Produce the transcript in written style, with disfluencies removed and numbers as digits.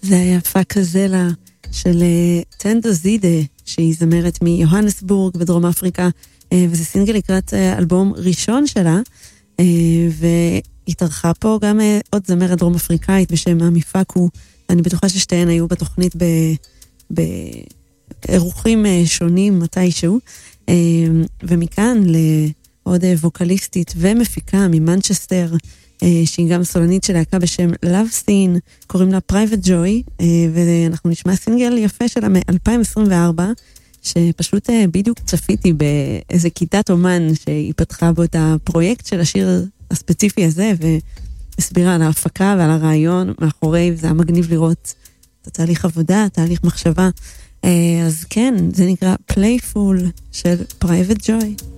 זה היה פאקזלה של טנדו זידה, שהיא זמרת מיוהנסבורג בדרום אפריקה, וזה סינגל לקראת אלבום ראשון שלה, והתארחה פה גם עוד זמרת דרום אפריקאית בשם עמי פאקו, אני בטוחה ששתיהן היו בתוכנית באירוחים שונים מתישהו, ומכאן לעוד ווקליסטית ומפיקה ממנצ'סטר, שהיא גם סולנית של להקה בשם Love Scene, קוראים לה Private Joy, ואנחנו נשמע סינגל יפה שלה מ-2024, שפשוט בדיוק צפיתי באיזה כיתת אומן שהיא פתחה בו את הפרויקט של השיר הספציפי הזה, והסבירה על ההפקה ועל הרעיון מאחורי, וזה היה מגניב לראות את התהליך עבודה, תהליך מחשבה. אז כן, זה נקרא Playful של Private Joy.